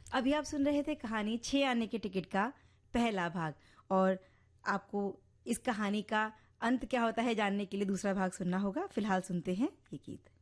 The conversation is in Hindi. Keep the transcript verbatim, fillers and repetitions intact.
अभी आप सुन रहे थे कहानी छह आने के टिकट का पहला भाग, और आपको इस कहानी का अंत क्या होता है जानने के लिए दूसरा भाग सुनना होगा। फिलहाल सुनते हैं ये गीत।